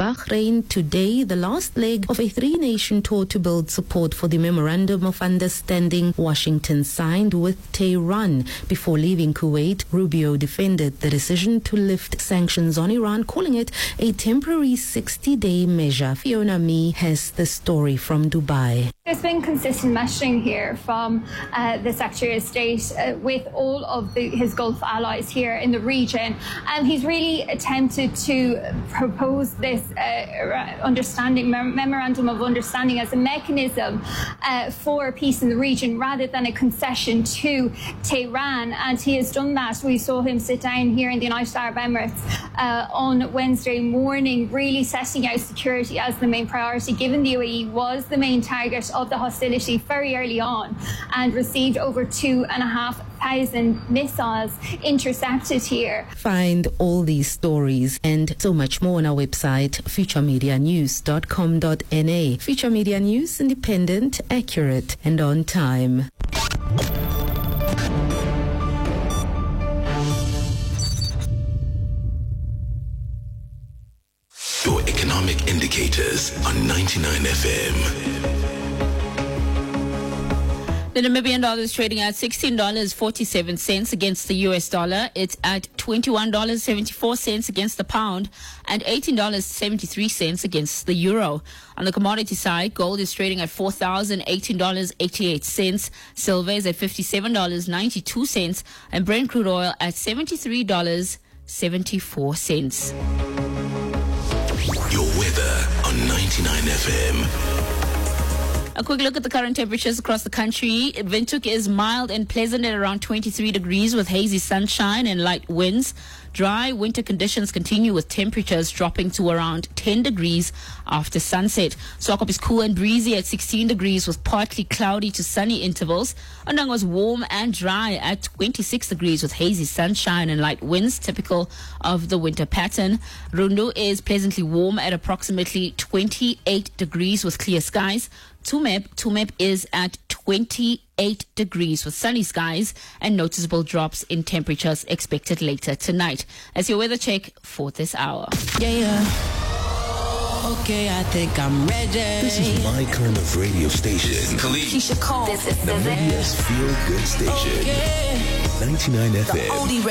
Bahrain today, the last leg of a three-nation tour to build support for the Memorandum of Understanding Washington signed with Tehran. Before leaving Kuwait, Rubio defended the decision to lift sanctions on Iran, calling it a temporary 60-day measure. Fiona Mee has the story from Dubai. There's been consistent messaging here from the Secretary of State with all of his Gulf allies here in the region. He's really attempted to propose this memorandum of understanding as a mechanism for peace in the region rather than a concession to Tehran. And he has done that. We saw him sit down here in the United Arab Emirates on Wednesday morning, really setting out security as the main priority, given the UAE was the main target of the hostility very early on and received over 2,500 missiles intercepted here. Find all these stories and so much more on our website, futuremedianews.com.na. Future Media News, independent, accurate, and on time. Your economic indicators on 99 FM. The Namibian dollar is trading at $16.47 against the US dollar. It's at $21.74 against the pound and $18.73 against the euro. On the commodity side, gold is trading at $4,018.88. Silver is at $57.92 and Brent crude oil at $73.74. Your weather on 99 FM. A quick look at the current temperatures across the country. Windhoek is mild and pleasant at around 23 degrees with hazy sunshine and light winds. Dry winter conditions continue with temperatures dropping to around 10 degrees after sunset. Swakop is cool and breezy at 16 degrees with partly cloudy to sunny intervals. Ondang was warm and dry at 26 degrees with hazy sunshine and light winds, typical of the winter pattern. Rundu is pleasantly warm at approximately 28 degrees with clear skies. Tumep is at 28 degrees with sunny skies and noticeable drops in temperatures expected later tonight. As your weather check for this hour. Yeah. Okay, I think I'm ready. This is my kind of radio station. Keisha Cole. This is Namibia's feel good station. Okay. 99 FM.